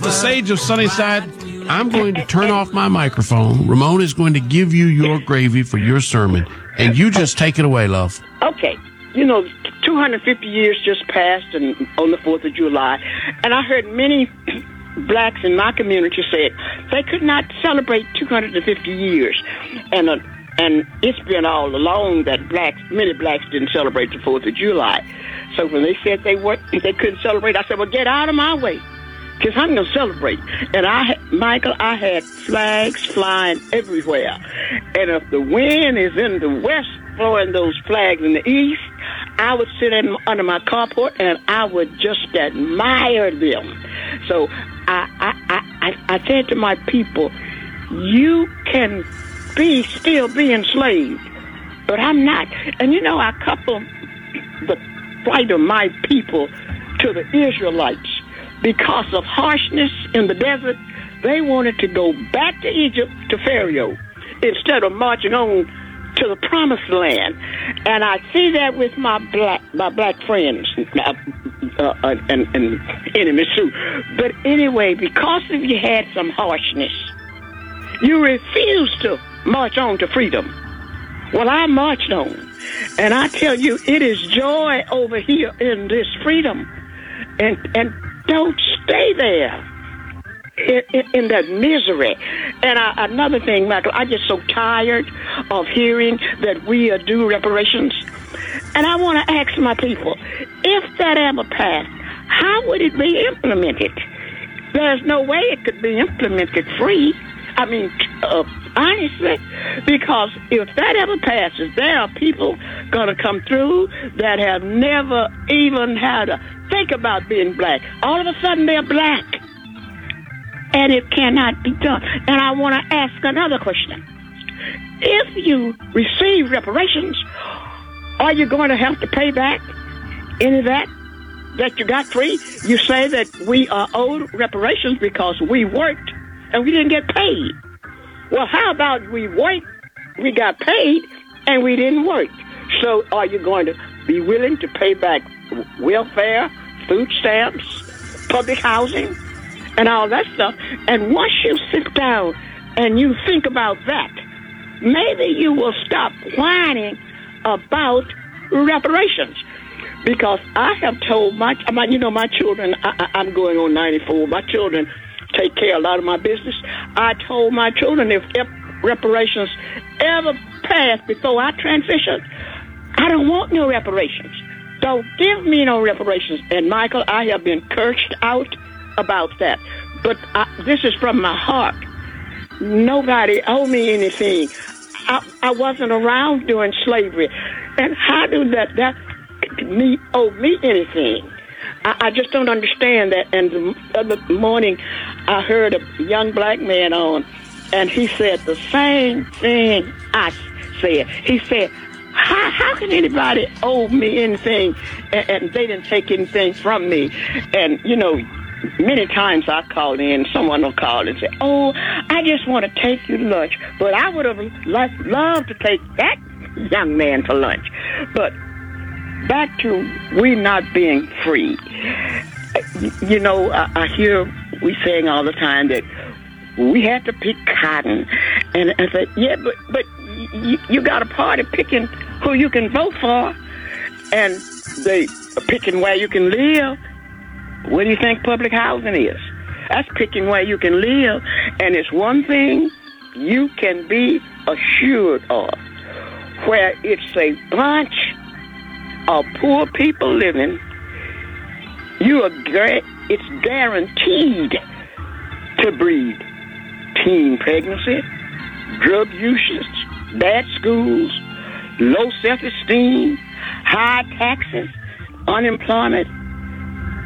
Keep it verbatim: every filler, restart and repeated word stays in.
the Sage of Sunnyside, I'm going to turn off my microphone. Ramon is going to give you your gravy for your sermon, and you just take it away, love. Okay. You know, two hundred fifty years just passed and on the fourth of July, and I heard many blacks in my community said they could not celebrate two hundred fifty years. And uh, and it's been all along that blacks, many blacks didn't celebrate the fourth of July. So when they said they weren't, they couldn't celebrate, I said, well, get out of my way, because I'm going to celebrate. And I, Michael, I had flags flying everywhere. And if the wind is in the west, blowing those flags in the east, I would sit in, under my carport and I would just admire them. So I, I, I, I, I said to my people, you can be still be enslaved, but I'm not. And you know, I couple the plight of my people to the Israelites. Because of harshness in the desert, they wanted to go back to Egypt, to Pharaoh, instead of marching on to the promised land. And I see that with my black my black friends uh, uh, and, and enemies too. But anyway, because of you had some harshness, you refused to march on to freedom. Well, I marched on. And I tell you, it is joy over here in this freedom. And and don't stay there in, in, in that misery. And I, another thing, Michael, I'm just so tired of hearing that we are due reparations. And I want to ask my people, if that ever passed, how would it be implemented? There's no way it could be implemented free. I mean, uh, honestly, because if that ever passes, there are people going to come through that have never even had to think about being black. All of a sudden, they're black. And it cannot be done. And I want to ask another question. If you receive reparations, are you going to have to pay back any of that that you got free? You say that we are owed reparations because we worked and we didn't get paid. Well, how about we worked, we got paid, and we didn't work? So are you going to be willing to pay back welfare, food stamps, public housing, and all that stuff? And once you sit down and you think about that, maybe you will stop whining about reparations. Because I have told my, you know, my children, I, I'm going on ninety-four, my children take care of a lot of my business. I told my children if reparations ever pass before I transition, I don't want no reparations. Don't give me no reparations. And Michael, I have been cursed out about that. But I, this is from my heart. Nobody owed me anything. I, I wasn't around during slavery. And how do that, that me owe me anything? I, I just don't understand that. And the other morning, I heard a young black man on, and he said the same thing I said. He said, how, how can anybody owe me anything, and, and they didn't take anything from me? And, you know, many times I call in, someone will call and say, oh, I just want to take you to lunch. But I would have lo- loved to take that young man for lunch. But back to we not being free. You know, I, I hear we saying all the time that we have to pick cotton. And I said, yeah, but, but you, you got a party picking who you can vote for, and they are picking where you can live. What do you think public housing is? That's picking where you can live. And it's one thing you can be assured of, where it's a bunch of poor people living, you are gra- it's guaranteed to breed teen pregnancy, drug usage, bad schools, low self-esteem, high taxes, unemployment,